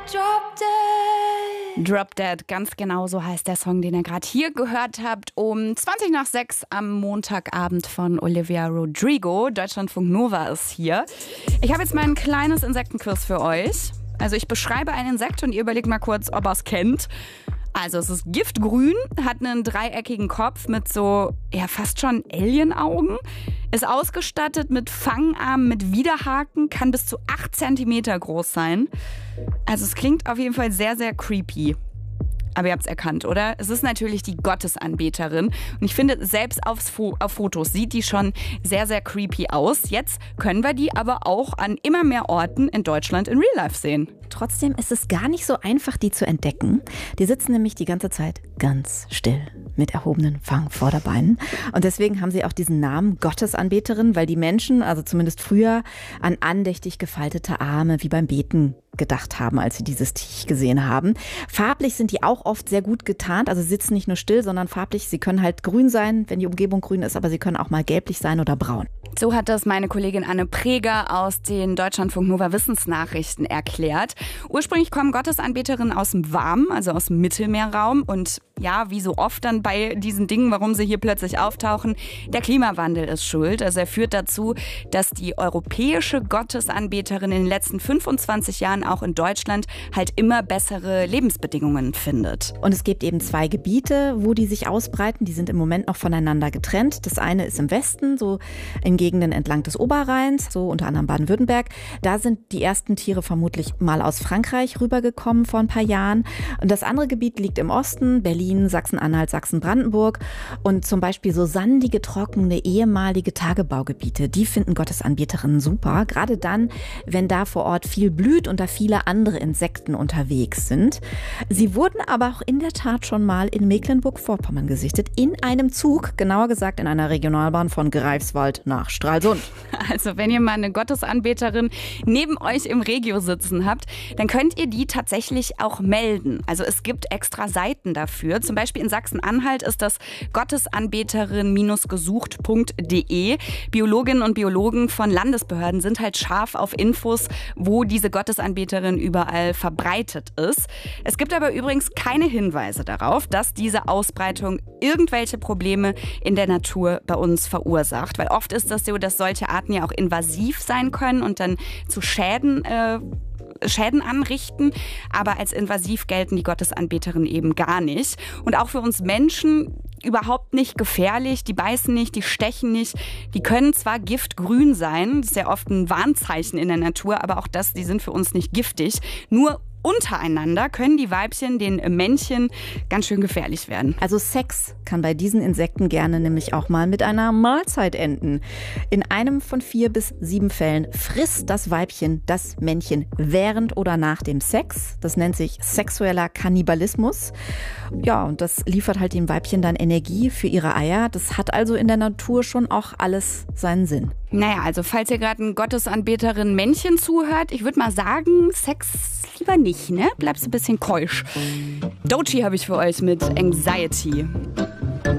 Drop Dead, ganz genau so heißt der Song, den ihr gerade hier gehört habt, um 6:20 am Montagabend von Olivia Rodrigo. Deutschlandfunk Nova ist hier. Ich habe jetzt mal ein kleines Insektenquiz für euch. Also ich beschreibe ein Insekt und ihr überlegt mal kurz, ob ihr es kennt. Also es ist giftgrün, hat einen dreieckigen Kopf mit so, ja fast schon Alien-Augen, ist ausgestattet mit Fangarmen, mit Widerhaken, kann bis zu 8 Zentimeter groß sein. Also es klingt auf jeden Fall sehr, sehr creepy. Aber ihr habt es erkannt, oder? Es ist natürlich die Gottesanbeterin. Und ich finde, selbst auf Fotos sieht die schon sehr, sehr creepy aus. Jetzt können wir die aber auch an immer mehr Orten in Deutschland in Real Life sehen. Trotzdem ist es gar nicht so einfach, die zu entdecken. Die sitzen nämlich die ganze Zeit ganz still mit erhobenen Fangvorderbeinen. Und deswegen haben sie auch diesen Namen Gottesanbeterin, weil die Menschen, also zumindest früher, an andächtig gefaltete Arme wie beim Beten gedacht haben, als sie dieses Tier gesehen haben. Farblich sind die auch oft sehr gut getarnt, also sitzen nicht nur still, sondern farblich. Sie können halt grün sein, wenn die Umgebung grün ist, aber sie können auch mal gelblich sein oder braun. So hat das meine Kollegin Anne Preger aus den Deutschlandfunk Nova Wissensnachrichten erklärt. Ursprünglich kommen Gottesanbeterinnen aus dem Warmen, also aus dem Mittelmeerraum. Und ja, wie so oft dann bei diesen Dingen, warum sie hier plötzlich auftauchen, der Klimawandel ist schuld. Also er führt dazu, dass die europäische Gottesanbeterin in den letzten 25 Jahren auch in Deutschland halt immer bessere Lebensbedingungen findet. Und es gibt eben 2 Gebiete, wo die sich ausbreiten. Die sind im Moment noch voneinander getrennt. Das eine ist im Westen, so in Gegenden entlang des Oberrheins, so unter anderem Baden-Württemberg. Da sind die ersten Tiere vermutlich mal aus Frankreich rübergekommen vor ein paar Jahren. Und das andere Gebiet liegt im Osten, Berlin, Sachsen-Anhalt, Sachsen-Brandenburg. Und zum Beispiel so sandige, trockene, ehemalige Tagebaugebiete, die finden Gottesanbeterinnen super. Gerade dann, wenn da vor Ort viel blüht und da viele andere Insekten unterwegs sind. Sie wurden aber auch in der Tat schon mal in Mecklenburg-Vorpommern gesichtet, in einem Zug, genauer gesagt in einer Regionalbahn von Greifswald nach Stralsund. Also wenn ihr mal eine Gottesanbeterin neben euch im Regio sitzen habt, dann könnt ihr die tatsächlich auch melden. Also es gibt extra Seiten dafür. Zum Beispiel in Sachsen-Anhalt ist das gottesanbeterin-gesucht.de. Biologinnen und Biologen von Landesbehörden sind halt scharf auf Infos, wo diese Gottesanbeterin überall verbreitet ist. Es gibt aber übrigens keine Hinweise darauf, dass diese Ausbreitung irgendwelche Probleme in der Natur bei uns verursacht. Weil oft ist das so, dass solche Arten ja auch invasiv sein können und dann zu Schäden anrichten, aber als invasiv gelten die Gottesanbeterinnen eben gar nicht. Und auch für uns Menschen überhaupt nicht gefährlich, die beißen nicht, die stechen nicht, die können zwar giftgrün sein, das ist ja oft ein Warnzeichen in der Natur, aber auch das, die sind für uns nicht giftig, nur untereinander können die Weibchen den Männchen ganz schön gefährlich werden. Also Sex kann bei diesen Insekten gerne nämlich auch mal mit einer Mahlzeit enden. In einem von 4 bis 7 Fällen frisst das Weibchen das Männchen während oder nach dem Sex. Das nennt sich sexueller Kannibalismus. Ja, und das liefert halt dem Weibchen dann Energie für ihre Eier. Das hat also in der Natur schon auch alles seinen Sinn. Naja, also falls ihr gerade ein Gottesanbeterin-Männchen zuhört, ich würde mal sagen, Sex lieber nicht, ne? Bleibst ein bisschen keusch. Doechii habe ich für euch mit Anxiety.